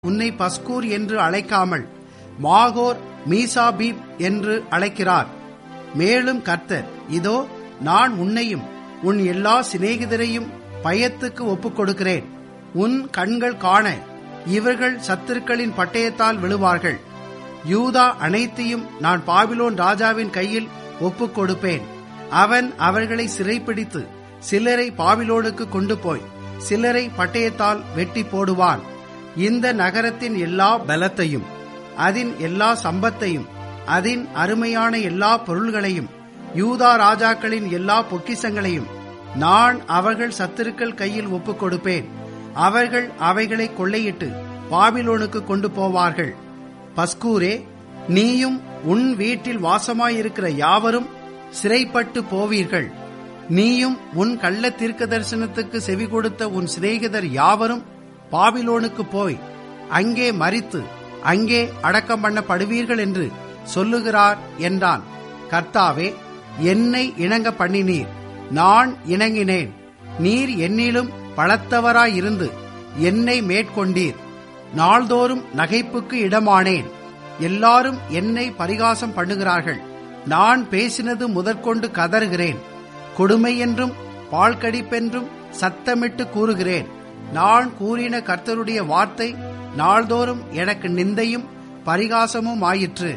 உன்னை பஸ்கூர் என்று அழைக்காமல் மாகோர் மீசாபீப் என்று அழைக்கிறார். மேலும் கர்த்தர், இதோ நான் உன்னையும் உன் எல்லா சிநேகிதரையும் பயத்துக்கு ஒப்புக் கொடுக்கிறேன். உன் கண்கள் காண இவர்கள் சத்துருக்களின் பட்டயத்தால் விழுவார்கள். யூதா அனைத்தையும் நான் பாபிலோன் ராஜாவின் கையில் ஒப்புக் கொடுப்பேன். அவன் அவர்களை சிறைப்பிடித்து சிலரை பாபிலோனுக்கு கொண்டு போய் சிலரை பட்டயத்தால் வெட்டி போடுவான். இந்த நகரத்தின் எல்லா பலத்தையும் அதன் எல்லா சம்பத்தையும் அதன் அருமையான எல்லா பொருள்களையும் யூதா ராஜாக்களின் எல்லா பொக்கிஷங்களையும் நான் அவர்கள் சத்துருக்கள் கையில் ஒப்புக் கொடுப்பேன். அவர்கள் அவைகளை கொள்ளையிட்டு பாபிலோனுக்கு கொண்டு போவார்கள். பஸ்கூரே, நீயும் உன் வீட்டில் வாசமாயிருக்கிற யாவரும் சிறைப்பட்டு போவீர்கள். நீயும் உன் கள்ள தீர்க்க தரிசனத்துக்கு செவி கொடுத்த உன் சிநேகிதர் யாவரும் பாபிலோனுக்கு போய் அங்கே மரித்து அங்கே அடக்கம் பண்ணப்படுவீர்கள் என்று சொல்லுகிறார் என்றான். கர்த்தாவே, என்னை இணங்க பண்ணினீர், நான் இணங்கினேன். நீர் என்னிலும் பலத்தவராயிருந்து என்னை மேற்கொண்டீர். நாள்தோறும் நகைப்புக்கு இடமானேன். எல்லாரும் என்னை பரிகாசம் பண்ணுகிறார்கள். நான் பேசினது முதற்கொண்டு கதறுகிறேன். கொடுமை என்றும் பாழ்கடிப்பென்றும் சத்தமிட்டு கூறுகிறேன். நான் கூறின கர்த்தருடைய வார்த்தை நாள்தோறும் எனக்கு நிந்தையும் பரிகாசமும் ஆயிற்று.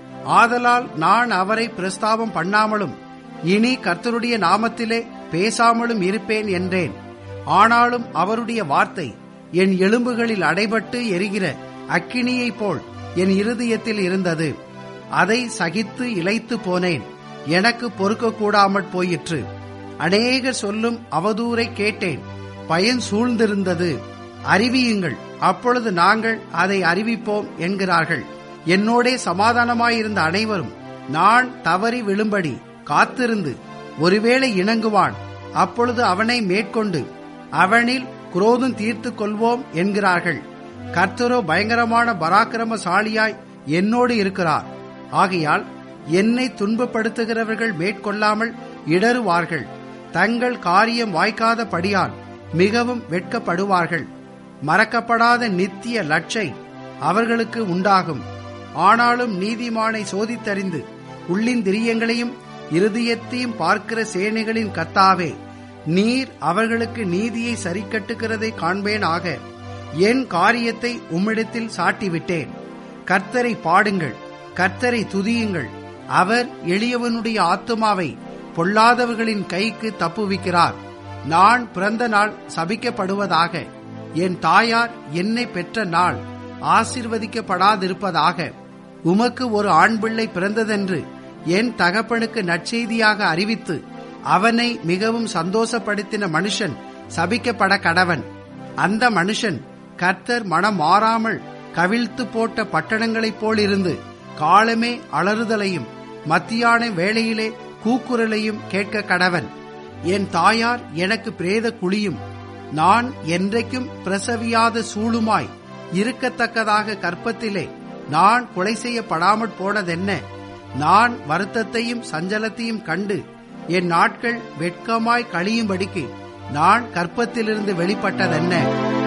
ஆதலால் நான் அவரை பிரஸ்தாபம் பண்ணாமலும் இனி கர்த்தருடைய நாமத்திலே பேசாமலும் இருப்பேன் என்றேன். ஆனாலும் அவருடைய வார்த்தை என் எலும்புகளில் அடைபட்டு எரிகிற அக்கினியைப் போல் என் இருதயத்தில் இருந்தது. அதை சகித்து இளைத்து போனேன். எனக்கு பொறுக்க கூடாமற் போயிற்று. அநேகர் சொல்லும் அவதூறை கேட்டேன். பயன் சூழ்ந்திருந்தது. அறிவியுங்கள், அப்பொழுது நாங்கள் அதை அறிவிப்போம் என்கிறார்கள். என்னோடே சமாதானமாயிருந்த அனைவரும் நான் தவறி விழும்படி காத்திருந்து ஒருவேளை இணங்குவான், அப்பொழுது அவனை மேற்கொண்டு அவனில் குரோதம் தீர்த்து கொள்வோம் என்கிறார்கள். கர்த்தரோ பயங்கரமான பராக்கிரமசாலியாய் என்னோடு இருக்கிறார். ஆகையால் என்னை துன்பப்படுத்துகிறவர்கள் மேற்கொள்ளாமல் இடறுவார்கள். தங்கள் காரியம் வாய்க்காதபடியால் மிகவும் வெட்கப்படுவார்கள். மறக்கப்படாத நித்திய லட்சை அவர்களுக்கு உண்டாகும். ஆனாலும் நீதிமானை சோதித்தறிந்து உள்ளிந்திரியங்களையும் இருதயத்தையும் பார்க்கிற சேனைகளின் கர்த்தாவே, நீர் அவர்களுக்கு நீதியை சரிக்கட்டுகிறதை காண்பேனாக. என் காரியத்தை உம்மிடத்தில் சாட்டிவிட்டேன். கர்த்தரை பாடுங்கள், கர்த்தரை துதியுங்கள். அவர் எளியவனுடைய ஆத்துமாவை பொல்லாதவர்களின் கைக்கு தப்புவிக்கிறார். நான் பிறந்த நாள் சபிக்கப்படுவதாக. என் தாயார் என்னை பெற்ற நாள் ஆசீர்வதிக்கப்படாதிருப்பதாக. உமக்கு ஒரு ஆண் பிள்ளை பிறந்ததென்று என் தகப்பனுக்கு நற்செய்தியாக அறிவித்து அவனை மிகவும் சந்தோஷப்படுத்தின மனுஷன் சபிக்கப்பட கடவன். அந்த மனுஷன் கர்த்தர் மனம் மாறாமல் கவிழ்த்து போட்ட பட்டணங்களைப் போலிருந்து காலமே அலறுதலையும் மத்தியான வேளையிலே கூக்குரலையும் கேட்க கடவன். என் தாயார் எனக்கு பிரேத குழியும் நான் என்றைக்கும் பிரசவியாத சூளுமாய் இருக்கத்தக்கதாக கற்பத்திலே நான் கொலை செய்யப்படாமற் போனதென்ன? நான் வருத்தத்தையும் சஞ்சலத்தையும் கண்டு என் நாட்கள் வெட்கமாய் கழியும்படிக்கு நான் கற்பத்திலிருந்து வெளிப்பட்டதென்ன?